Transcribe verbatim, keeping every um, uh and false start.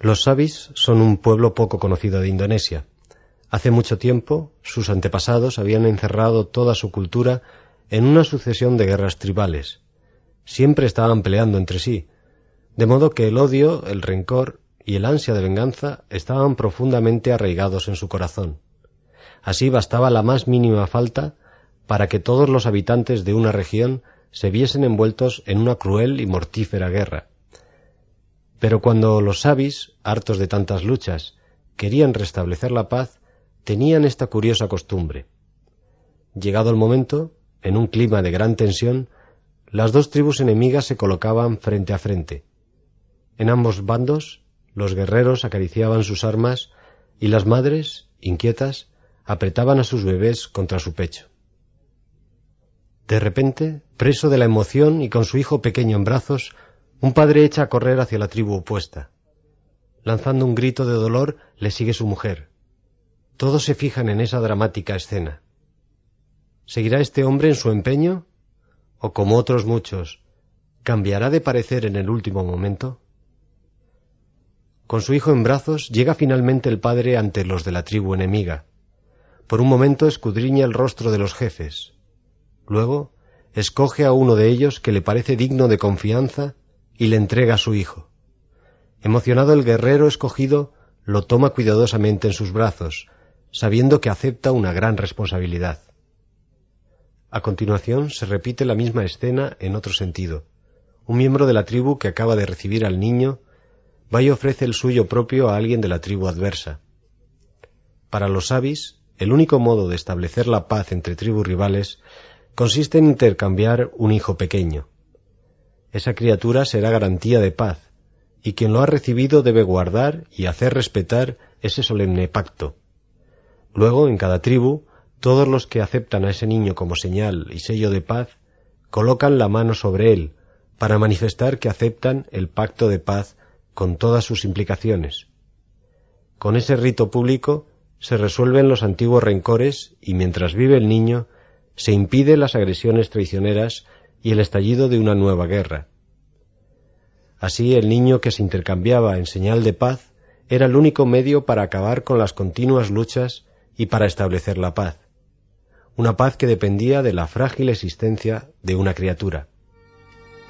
Los Sabis son un pueblo poco conocido de Indonesia. Hace mucho tiempo, sus antepasados habían encerrado toda su cultura en una sucesión de guerras tribales. Siempre estaban peleando entre sí, de modo que el odio, el rencor y el ansia de venganza estaban profundamente arraigados en su corazón. Así bastaba la más mínima falta para que todos los habitantes de una región se viesen envueltos en una cruel y mortífera guerra. Pero cuando los sabis, hartos de tantas luchas, querían restablecer la paz, tenían esta curiosa costumbre. Llegado el momento, en un clima de gran tensión, las dos tribus enemigas se colocaban frente a frente. En ambos bandos, los guerreros acariciaban sus armas y las madres, inquietas, apretaban a sus bebés contra su pecho. De repente, preso de la emoción y con su hijo pequeño en brazos, un padre echa a correr hacia la tribu opuesta. Lanzando un grito de dolor, le sigue su mujer. Todos se fijan en esa dramática escena. ¿Seguirá este hombre en su empeño? ¿O, como otros muchos, cambiará de parecer en el último momento? Con su hijo en brazos, llega finalmente el padre ante los de la tribu enemiga. Por un momento escudriña el rostro de los jefes. Luego, escoge a uno de ellos que le parece digno de confianza y le entrega a su hijo. Emocionado, el guerrero escogido lo toma cuidadosamente en sus brazos, sabiendo que acepta una gran responsabilidad. A continuación se repite la misma escena en otro sentido. Un miembro de la tribu que acaba de recibir al niño va y ofrece el suyo propio a alguien de la tribu adversa. Para los sabis, el único modo de establecer la paz entre tribus rivales consiste en intercambiar un hijo pequeño. Esa criatura será garantía de paz, y quien lo ha recibido debe guardar y hacer respetar ese solemne pacto. Luego, en cada tribu, todos los que aceptan a ese niño como señal y sello de paz, colocan la mano sobre él, para manifestar que aceptan el pacto de paz con todas sus implicaciones. Con ese rito público se resuelven los antiguos rencores y mientras vive el niño, se impide las agresiones traicioneras y el estallido de una nueva guerra. Así, el niño que se intercambiaba en señal de paz era el único medio para acabar con las continuas luchas y para establecer la paz, una paz que dependía de la frágil existencia de una criatura.